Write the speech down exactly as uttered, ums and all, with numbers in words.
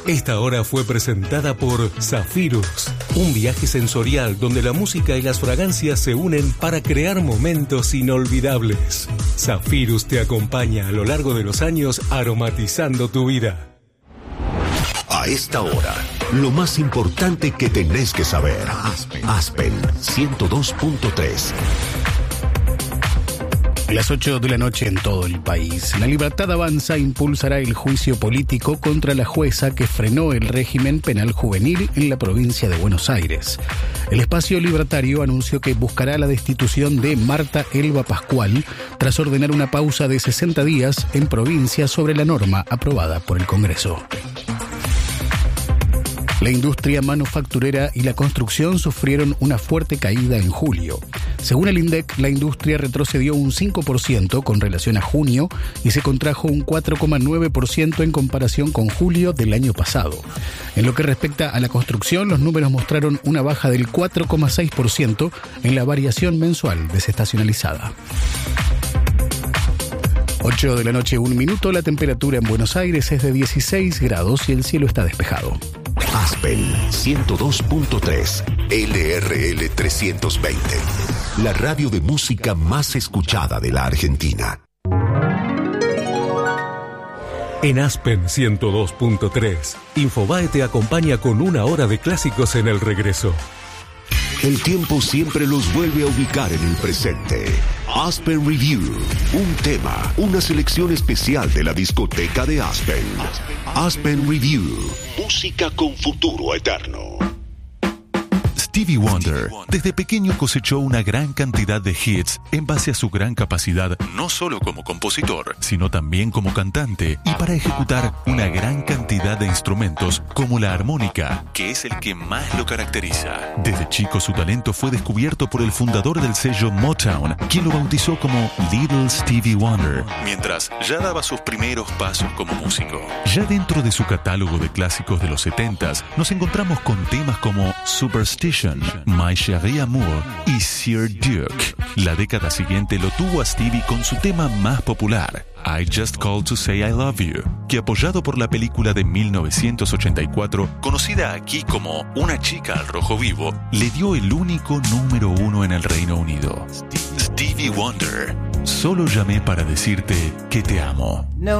Esta hora fue presentada por Zafirus, un viaje sensorial donde la música y las fragancias se unen para crear momentos inolvidables. Zafirus te acompaña a lo largo de los años aromatizando tu vida. A esta hora, lo más importante que tenés que saber. Aspen, Aspen ciento dos punto tres. Las ocho de la noche en todo el país. La Libertad Avanza impulsará el juicio político contra la jueza que frenó el régimen penal juvenil en la provincia de Buenos Aires. El espacio libertario anunció que buscará la destitución de Marta Elba Pascual tras ordenar una pausa de sesenta días en provincia sobre la norma aprobada por el Congreso. La industria manufacturera y la construcción sufrieron una fuerte caída en julio. Según el INDEC, la industria retrocedió un cinco por ciento con relación a junio y se contrajo un cuatro coma nueve por ciento en comparación con julio del año pasado. En lo que respecta a la construcción, los números mostraron una baja del cuatro coma seis por ciento en la variación mensual desestacionalizada. ocho de la noche, un minuto, la temperatura en Buenos Aires es de dieciséis grados y el cielo está despejado. Aspen ciento dos punto tres, L R L trescientos veinte, la radio de música más escuchada de la Argentina. En Aspen ciento dos punto tres, Infobae te acompaña con una hora de clásicos en el regreso. El tiempo siempre los vuelve a ubicar en el presente. Aspen Review, un tema, una selección especial de la discoteca de Aspen. Aspen Review, música con futuro eterno. Stevie Wonder, desde pequeño cosechó una gran cantidad de hits en base a su gran capacidad, no solo como compositor, sino también como cantante y para ejecutar una gran cantidad de instrumentos como la armónica, que es el que más lo caracteriza. Desde chico su talento fue descubierto por el fundador del sello Motown, quien lo bautizó como Little Stevie Wonder, mientras ya daba sus primeros pasos como músico. Ya dentro de su catálogo de clásicos de los setentas, nos encontramos con temas como Superstition, My Chérie Amour y Sir Duke. La década siguiente lo tuvo a Stevie con su tema más popular, I Just Called to Say I Love You, que apoyado por la película de mil novecientos ochenta y cuatro, conocida aquí como Una chica al rojo vivo, le dio el único número uno en el Reino Unido. Stevie Wonder, solo llamé para decirte que te amo.